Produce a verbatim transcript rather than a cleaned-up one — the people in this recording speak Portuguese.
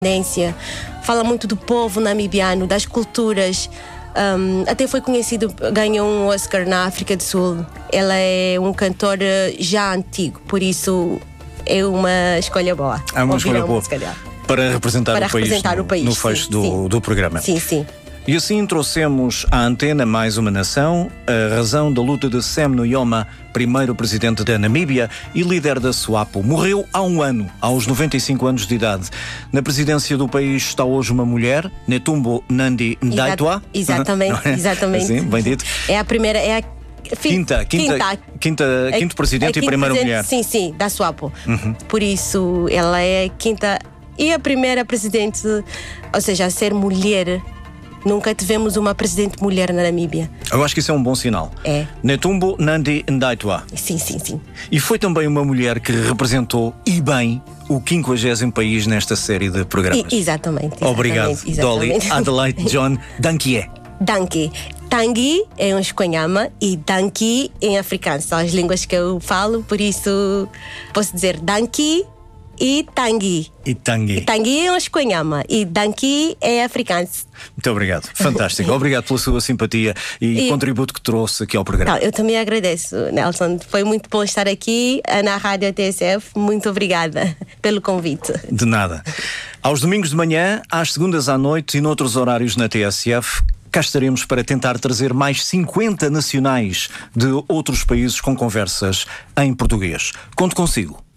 independência. Fala muito do povo namibiano, das culturas. Um, até foi conhecido, ganhou um Oscar na África do Sul. Ela é um cantor já antigo, por isso é uma escolha boa. É uma escolha boa para representar, para o, país representar no, o país no fecho sim, do, sim. do programa. Sim, sim. E assim trouxemos à antena mais uma nação, a razão da luta de Sam Nujoma, primeiro presidente da Namíbia e líder da SWAPO. Morreu há um ano, aos noventa e cinco anos de idade. Na presidência do país está hoje uma mulher, Netumbo Nandi-Ndaitwah. Exatamente, é? exatamente. Assim, bem dito. É a primeira, é a Quinta, quinta, quinta, quinta é, quinto presidente é e primeira presidente, mulher. Sim, sim, da SWAPO. Uhum. Por isso, ela é a quinta e a primeira presidente, ou seja, a ser mulher. Nunca tivemos uma presidente mulher na Namíbia. Eu acho que isso é um bom sinal. É. Netumbo Nandi-Ndaitwah. Sim, sim, sim. E foi também uma mulher que representou, e bem, o quinquagésimo país nesta série de programas. I, exatamente, exatamente. Obrigado, exatamente. Dolly Adelaide John Dankie. Dankie. Tangi é um espanhama e Dankie em africano. São as línguas que eu falo, por isso posso dizer Dankie e Tangi. E Tangi. Tangi é um espanhama e Dankie é africano. Muito obrigado, fantástico. Obrigado pela sua simpatia e, e contributo que trouxe aqui ao programa. Não, eu também agradeço, Nelson. Foi muito bom estar aqui na Rádio T S F. Muito obrigada pelo convite. De nada. Aos domingos de manhã, às segundas à noite e noutros horários na T S F, cá estaremos para tentar trazer mais cinquenta nacionais de outros países com conversas em português. Conto consigo.